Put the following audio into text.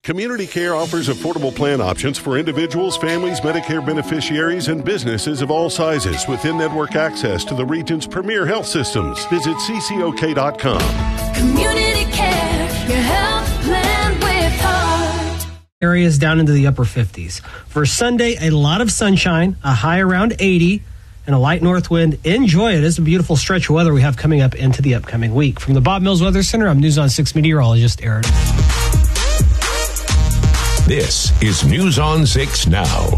Community Care offers affordable plan options for individuals, families, Medicare beneficiaries, and businesses of all sizes with in-network access to the region's premier health systems. Visit ccok.com. Community Care, your health plan with heart. Areas down into the upper 50s. For Sunday, a lot of sunshine, a high around 80, and a light north wind. Enjoy it. It's a beautiful stretch of weather we have coming up into the upcoming week. From the Bob Mills Weather Center, I'm News on 6 meteorologist Aaron. This is News on 6 Now.